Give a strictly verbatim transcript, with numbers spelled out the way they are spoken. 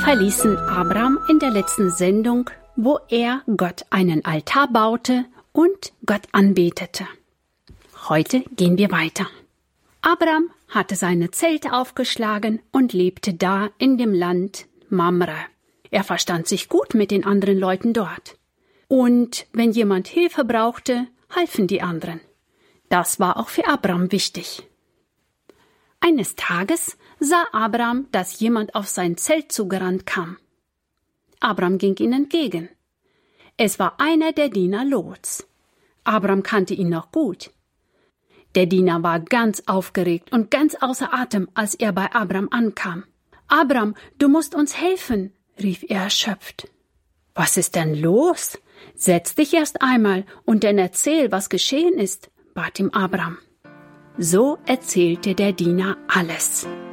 verließen Abraham in der letzten Sendung, wo er Gott einen Altar baute und Gott anbetete. Heute gehen wir weiter. Abraham hatte seine Zelte aufgeschlagen und lebte da in dem Land Mamre. Er verstand sich gut mit den anderen Leuten dort. Und wenn jemand Hilfe brauchte, halfen die anderen. Das war auch für Abraham wichtig. Eines Tages sah Abraham, dass jemand auf sein Zelt zugerannt kam. Abraham ging ihm entgegen. Es war einer der Diener Lots. Abraham kannte ihn noch gut. Der Diener war ganz aufgeregt und ganz außer Atem, als er bei Abraham ankam. »Abraham, du musst uns helfen«, rief er erschöpft. »Was ist denn los? Setz dich erst einmal und dann erzähl, was geschehen ist«, bat ihm Abraham. So erzählte der Diener alles.